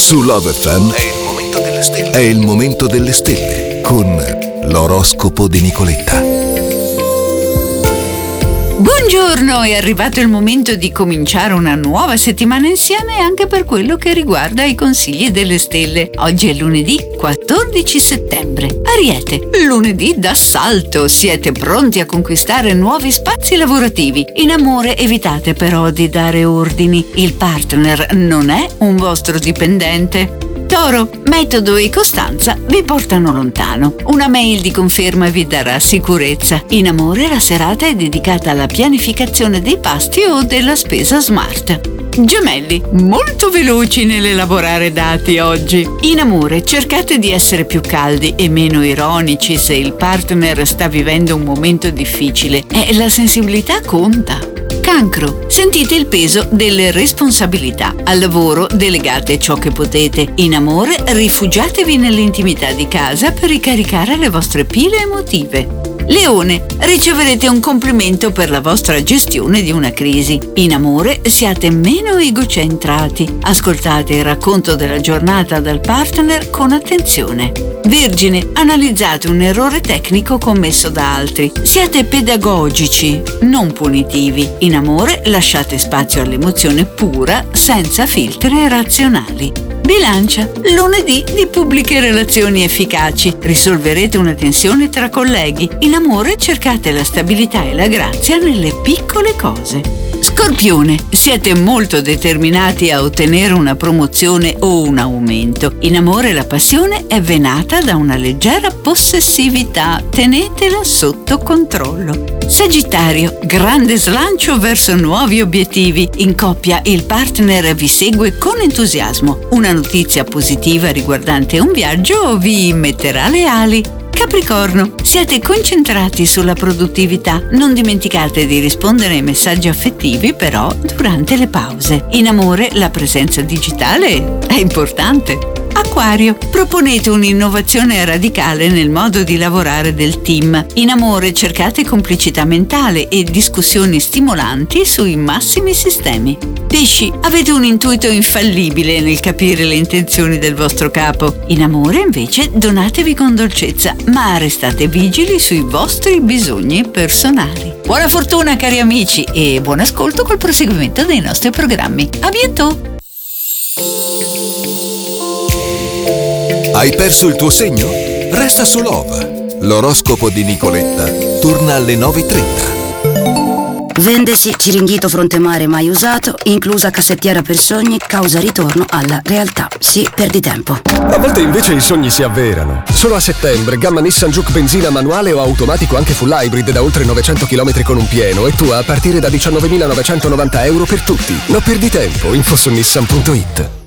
Su Love FM è il momento delle stelle con l'oroscopo di Nicoletta. Buongiorno, è arrivato il momento di cominciare una nuova settimana insieme anche per quello che riguarda i consigli delle stelle. Oggi è lunedì 14 settembre. Ariete, lunedì d'assalto, siete pronti a conquistare nuovi spazi lavorativi. In amore evitate però di dare ordini, il partner non è un vostro dipendente. Toro, metodo e costanza vi portano lontano. Una mail di conferma vi darà sicurezza. In amore la serata è dedicata alla pianificazione dei pasti o della spesa smart. Gemelli, molto veloci nell'elaborare dati oggi. In amore cercate di essere più caldi e meno ironici se il partner sta vivendo un momento difficile. La sensibilità conta. Cancro, sentite il peso delle responsabilità. Al lavoro delegate ciò che potete. In amore rifugiatevi nell'intimità di casa per ricaricare le vostre pile emotive. Leone, riceverete un complimento per la vostra gestione di una crisi. In amore siate meno egocentrati. Ascoltate il racconto della giornata dal partner con attenzione. Vergine, analizzate un errore tecnico commesso da altri. Siate pedagogici, non punitivi. In amore lasciate spazio all'emozione pura, senza filtri razionali. Bilancia, lunedì di pubbliche relazioni efficaci. Risolverete una tensione tra colleghi. In amore cercate la stabilità e la grazia nelle piccole cose. Scorpione, siete molto determinati a ottenere una promozione o un aumento. In amore la passione è venata da una leggera possessività. Tenetela sotto controllo. Sagittario, grande slancio verso nuovi obiettivi. In coppia il partner vi segue con entusiasmo. Una notizia positiva riguardante un viaggio vi metterà le ali. Capricorno, siete concentrati sulla produttività. Non dimenticate di rispondere ai messaggi affettivi però durante le pause. In amore la presenza digitale è importante. Acquario, proponete un'innovazione radicale nel modo di lavorare del team. In amore cercate complicità mentale e discussioni stimolanti sui massimi sistemi. Pesci, avete un intuito infallibile nel capire le intenzioni del vostro capo. In amore invece donatevi con dolcezza, ma restate vigili sui vostri bisogni personali. Buona fortuna cari amici e buon ascolto col proseguimento dei nostri programmi. A bientôt! Hai perso il tuo segno? Resta su Love. L'oroscopo di Nicoletta torna alle 9:30. Vendesi Ciringhito Fronte Mare mai usato, inclusa cassettiera per sogni, causa ritorno alla realtà. Sì, perdi tempo. A volte invece i sogni si avverano. Solo a settembre, gamma Nissan Juke benzina manuale o automatico anche full hybrid da oltre 900 km con un pieno e tu a partire da 19.990 euro per tutti. Non perdi tempo, info su nissan.it.